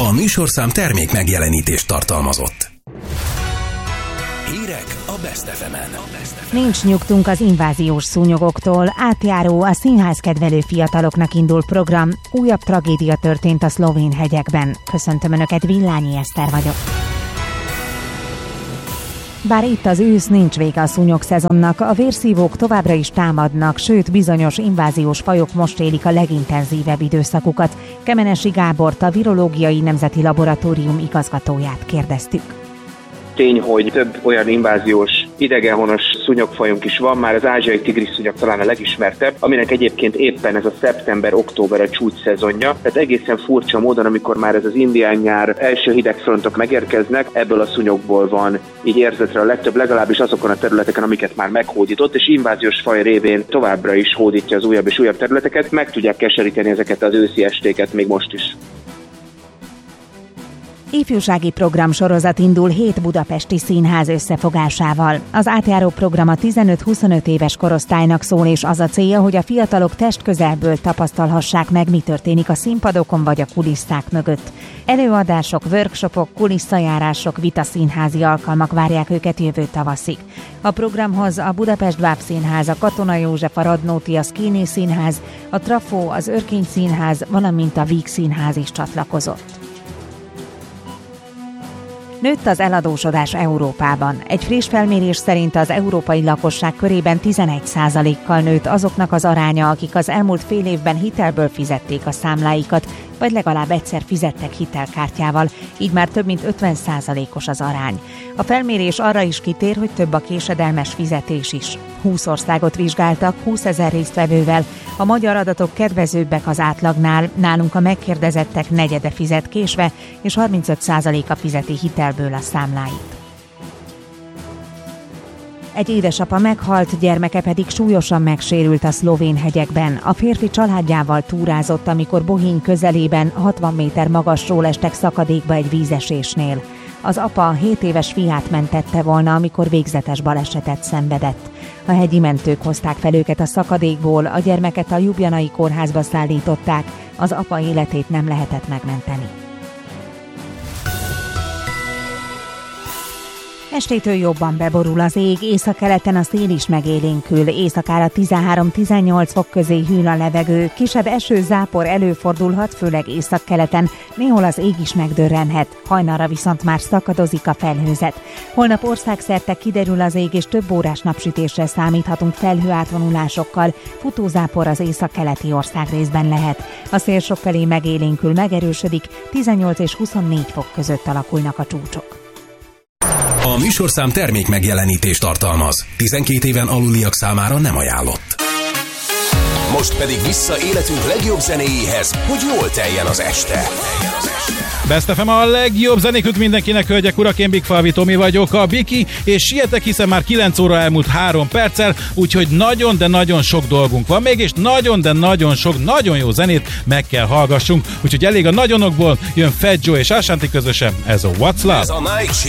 A műsorszám termék megjelenítést tartalmazott. Hírek a Best FM-en. Nincs nyugtunk az inváziós szúnyogoktól. Átjáró, a színházkedvelő fiataloknak indul program. Újabb tragédia történt a szlovén hegyekben. Köszöntöm Önöket, Villányi Eszter vagyok. Bár itt az ősz, nincs vége a szúnyog szezonnak, a vérszívók továbbra is támadnak, sőt bizonyos inváziós fajok most élik a legintenzívebb időszakukat. Kemenesi Gábort, a Virológiai Nemzeti Laboratórium igazgatóját kérdeztük. Tény, hogy több olyan inváziós idegenhonos szúnyogfajunk is van, már az ázsiai tigrisszúnyog talán a legismertebb, aminek egyébként éppen ez a szeptember-október a csúcs szezonja. Tehát egészen furcsa módon, amikor már ez az indián nyár első hidegfrontok megérkeznek, ebből a szúnyogból van így érzetre a legtöbb, legalábbis azokon a területeken, amiket már meghódított, és inváziós faj révén továbbra is hódítja az újabb és újabb területeket, meg tudják keseríteni ezeket az őszi estéket még most is. Ifjúsági programsorozat indul 7 budapesti színház összefogásával. Az átjáró program a 15-25 éves korosztálynak szól, és az a célja, hogy a fiatalok testközelből tapasztalhassák meg, mi történik a színpadokon vagy a kulisszák mögött. Előadások, workshopok, kulisszajárások, vitaszínházi alkalmak várják őket jövő tavaszig. A programhoz a Budapest Bábszínház, a Katona József, a Radnóti, a Szkéné Színház, a Trafó, az Örkény Színház, valamint a Víg Színház is csatlakozott. Nőtt az eladósodás Európában. Egy friss felmérés szerint az európai lakosság körében 11%-kal nőtt azoknak az aránya, akik az elmúlt fél évben hitelből fizették a számláikat, vagy legalább egyszer fizettek hitelkártyával, így már több mint 50%-os az arány. A felmérés arra is kitér, hogy több a késedelmes fizetés is. 20 országot vizsgáltak, 20 000 résztvevővel. A magyar adatok kedvezőbbek az átlagnál, nálunk a megkérdezettek negyede fizet késve, és 35%-a fizeti hitelből a számláit. Egy édesapa meghalt, gyermeke pedig súlyosan megsérült a szlovén hegyekben. A férfi családjával túrázott, amikor Bohinj közelében 60 méter magasról estek szakadékba egy vízesésnél. Az apa 7 éves fiát mentette volna, amikor végzetes balesetet szenvedett. A hegyi mentők hozták fel őket a szakadékból, a gyermeket a Ljubljanai kórházba szállították, az apa életét nem lehetett megmenteni. Estétől jobban beborul az ég, északkeleten a szél is megélénkül, éjszakára 13-18 fok közé hűl a levegő, kisebb eső-zápor előfordulhat, főleg északkeleten, néhol az ég is megdörrenhet, hajnalra viszont már szakadozik a felhőzet. Holnap országszerte kiderül az ég, és több órás napsütésre számíthatunk felhőátvonulásokkal, futózápor az északkeleti országrészben lehet. A szél sokfelé megélénkül, megerősödik, 18 és 24 fok között alakulnak a csúcsok. A műsorszám termék megjelenítést tartalmaz. 12 éven aluliak számára nem ajánlott. Most pedig vissza életünk legjobb zenéjéhez, hogy jól teljen az este. Best FM a legjobb zenék mindenkinek, hölgyek, urak, én Big Falvi Tomi vagyok, a Biki, és sietek, hiszen már 9 óra elmúlt 3 perccel, úgyhogy nagyon, de nagyon sok dolgunk van még, és nagyon, de nagyon sok, nagyon jó zenét meg kell hallgassunk, úgyhogy elég a nagyonokból, jön Fat Joe és Ashanti közösen, ez a What's Love. Ez a Night